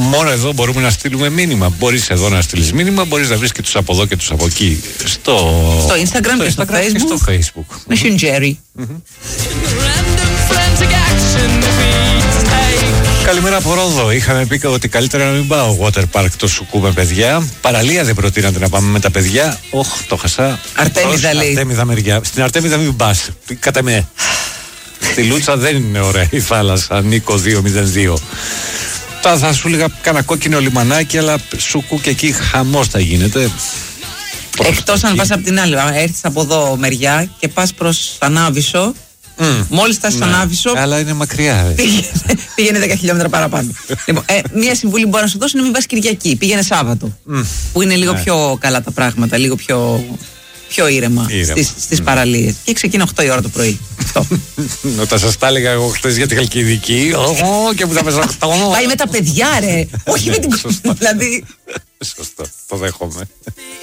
Μόνο εδώ μπορούμε να στείλουμε μήνυμα. Μπορείς εδώ να στείλεις μήνυμα, μπορείς να βρεις και τους από εδώ και τους από εκεί. Στο Instagram και στο Facebook. Messenger. Καλημέρα από Ρόδο. Είχαμε πει ότι καλύτερα να μην πάω water park το Σουκού με παιδιά. Παραλία δεν προτείνατε να πάμε με τα παιδιά. Το χασά. Αρτέμιδα λέει. Αρτέμιδα μεριά. Στην Αρτέμιδα μην πας. Κατά με. Στη Λούτσα δεν είναι ωραία η θάλασσα. Νίκο 202. Τώρα θα σου έλεγα κάνα κόκκινο λιμανάκι, αλλά Σουκού και εκεί χαμός θα γίνεται. Εκτός αν πας από την άλλη. Έρθεις από εδώ μεριά και πας προς Ανάβησο. Μόλις φτάσεις στον Άβυσσο. Αλλά είναι μακριά. Πήγαινε 10 χιλιόμετρα παραπάνω. Λοιπόν, μία συμβουλή που μπορώ να σου δώσω είναι μην πας Κυριακή. Πήγαινε Σάββατο. Που είναι λίγο πιο καλά τα πράγματα, λίγο πιο ήρεμα στις παραλίες. Και ξεκίνα 8 η ώρα το πρωί. Όταν σας τα έλεγα εγώ χτες για τη Χαλκιδική, και που θα πες 8. Πάει με τα παιδιά, ρε. Όχι με την. Δηλαδή. Σωστό, το δέχομαι.